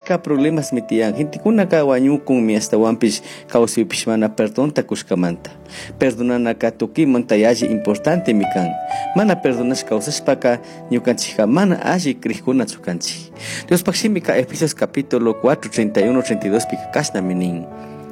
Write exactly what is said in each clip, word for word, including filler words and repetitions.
achka problemas metian gente kuna ka wañukun mi hasta wampis causi pismana perdón takushkamanta perdonana ka tuki montayaji importante mikan mana perdonas causas paka ñukanchika mana alli krikuna chukanchi Dios paximika Efesios capítulo cuatro treinta y uno treinta y dos pika kashna minin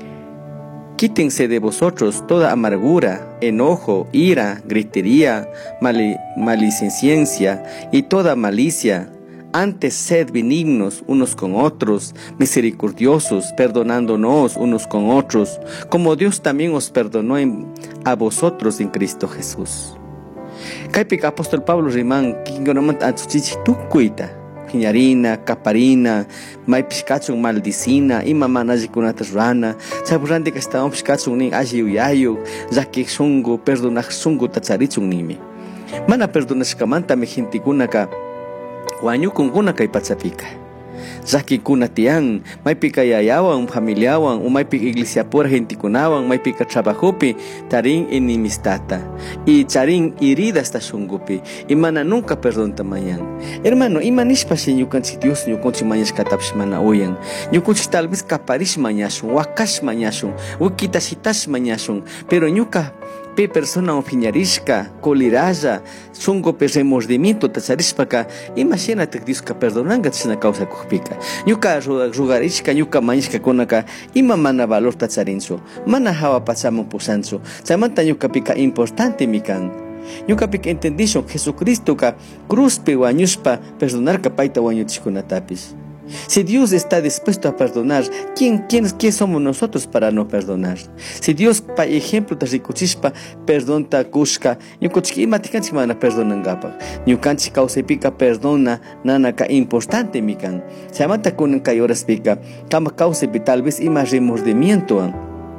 Quítense de vosotros toda amargura, enojo, ira, gritería, mali malicidencia y toda malicia. Antes sed benignos unos con otros, misericordiosos, perdonándonos unos con otros, como Dios también os perdonó en, a vosotros en Cristo Jesús. Kaipik apóstol Pablo Rimán, kingonomant atsuchichi tukuita. Piñarina, caparina, mai piscachun maldicina, ima manaji kunatas rana, saburandi que estaban piscachun nin aji uyayu, zaki sungu, perdonak sungu tatsarichun nimi. Mana perdonas kamanta me gente kunaka, wanyu kun kunaka ipachapika. Zaki kuna tiang, mai pika yayawan, familiawan, umai pika iglesia por gente kunawan, mai pika trabajopi, tarin enemistata, y charin heridas ta shungupi, y mana nunca perdón tamayan. Hermano, imanispa si ñukanchi Dios ñukanchi mañas katapsh mana oyan, ñukanchi tal vez kaparish mañashun, wakash mañashun, wikitashitash mañashun, pero ñuka pe persona ofiñarishka, coliraya, sungo pe remordimiento tacharishpaka, imagínate que Dios ka perdonanga tsina causa kujpika. Ñuka rugarishka, ñuka mañishka kunaka, ima mana valor tacharincho, mana hawa pachamun pusancho, chamanta ñuka pika importante mikan. Ñuka pika entendishon Jesucristo ka cruz pe wañushpa perdonar ka paita wañuchikunatapis. Si Dios está dispuesto a perdonar, ¿quién, quién, ¿quién somos nosotros para no perdonar? Si Dios, por ejemplo, te ricuchispa, perdón ta kushka, ñukuchki imatikanchik mana perdonangapak. Ñukanchik kausepika perdona, nanaka importante mikan. Se amata kunan kayoras pika, kama kausepi tal vez ima remordimiento.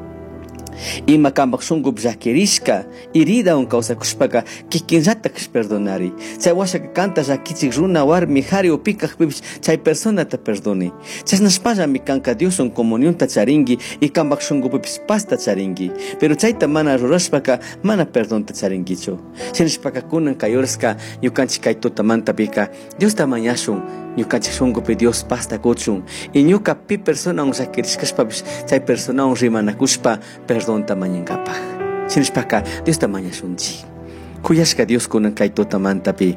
Ima kambak shungup jaquerishka, herida un causa kushpaka, kikinjata kish perdonari. Chay washa que canta jaquichik runa war mijari o pika pibish, chay persona te perdone. Chas nashpaya mi kanka Dios un comunión ta charingi, y kambak shungup pasta charingi. Pero chay ta mana rurashpaka, mana perdón ta charingicho. Chenishpaka kunan kayorska, yukanchi kay totamanta pika, Dios ta mañashun, yukanchi shungup Dios pasta kochun, y ñuka pi persona un jaquerishkashpabish, chay persona un rimanakushpa, perdón tamaña kapag. Sinishpaka, Dios tamaña sunchi. Kuyashka Dios kunan kay totamanta pi.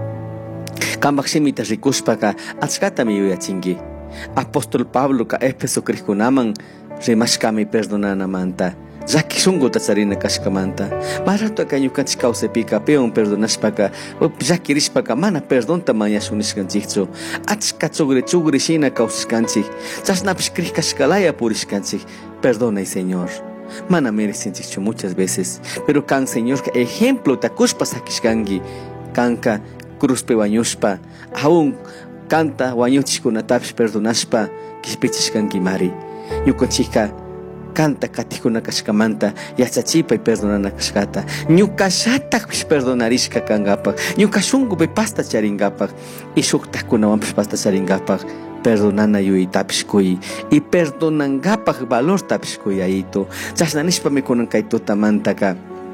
Kambak shimita rikushpaka, achkata mi yuyachingi. Apóstol Pablo ka Efeso krikunaman, rimashkami perdonanamanta. Zaki shungo tatsarina kashkamanta. Marato ka ñukanchik kawsaypika peon perdonashpaka, llakirishpaka mana perdón tamaña shunishkanchikchu. Achka chugri chugri shina kawsashkanchik. Chasnapish krikashkalaya purishkanchik. Perdona, Señor. Mana merecenchichu muchas veces, pero kan Señor que ejemplo takushpa sakishkangi, kanka cruzpe wañushpa, aún canta wañuchishkunatapish perdonashpa, kishpichishkangi mari. Ñukanchika canta katikuna kashkamanta, yachachipa y perdonana kashkata. Ñukashatakpish perdonarishka kangapak, ñukashungupe pasta charingapak, y shuktakunawanpish pasta charingapak. Perdonana yui tapishkui y perdonangapak valor tapishkui aito chasnanishpa me kunan kay totamantaka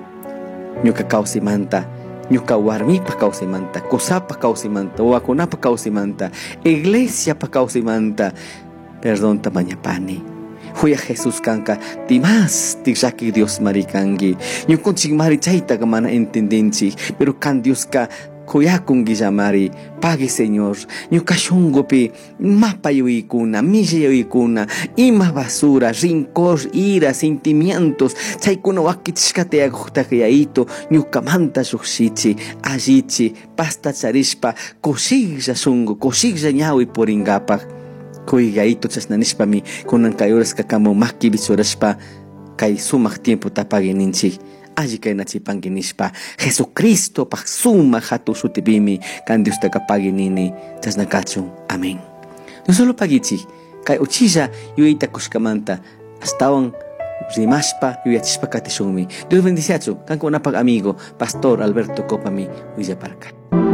ñuka kawsimanta ñuka warmipa kawsimanta kusapa kawsimanta wakunapa kawsimanta iglesiapa kawsimanta perdón tamañapani huya Jesús kanka timas tiksaki Dios marikangi ñukunchik mari chaytaga mana entendinchik pero kan Dios ka Kuyakun Guillamari, pague Señor, ñukashungopi, mapa yuikuna, milla yuikuna, ima basura, rincor, ira, sentimientos, chaykuna wakitishkate agujtakiyaito, ñukamanta shukshichi, allichi, pasta charishpa, koshiglla shungo, koshiglla ñawi poringapak, kuygaito chasnanishpami, kunan kayoras kakamo maki bichorashpa, kay sumak tiempo tapagi ninchik. Allí que nachipangi nishpa Jesucristo pa suma hatu sutibimi kan Dios te kapagi nini chasnakachu. Amén. No solo pagichi kai uchilla yuita kushkamanta astawan rimashpa yuyachishpa katishumi. Dios bendice kan konapag amigo Pastor Alberto Copami Villaparca.